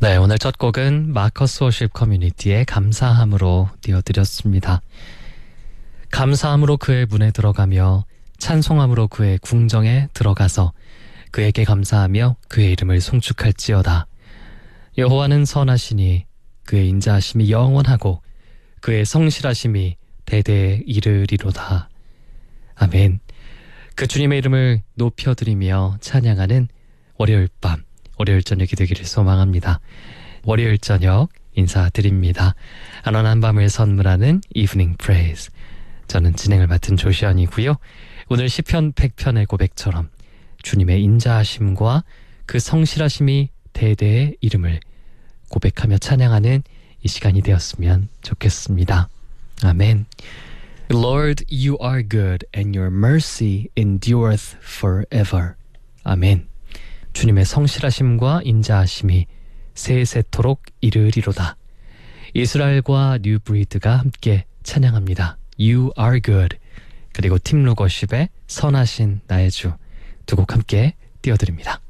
네, 오늘 첫 곡은 마커스 워십 커뮤니티의 감사함으로 띄워드렸습니다. 감사함으로 그의 문에 들어가며 찬송함으로 그의 궁정에 들어가서 그에게 감사하며 그의 이름을 송축할지어다. 여호와는 선하시니 그의 인자하심이 영원하고 그의 성실하심이 대대에 이르리로다. 아멘. 그 주님의 이름을 높여드리며 찬양하는 월요일 밤, 월요일 저녁이 되기를 소망합니다. 월요일 저녁 인사드립니다. 안원한 밤을 선물하는 이브닝 프레이즈. 저는 진행을 맡은 조시안이고요. 오늘 시편 100편의 고백처럼 주님의 인자하심과 그 성실하심이 대대의 이름을 고백하며 찬양하는 이 시간이 되었으면 좋겠습니다. 아멘. Lord, you are good and your mercy endureth forever. 아멘. 주님의 성실하심과 인자하심이 세세토록 이르리로다. 이스라엘과 뉴브리드가 함께 찬양합니다. You are good. 그리고 팀 루거십의 선하신 나의 주 두 곡 함께 띄워드립니다.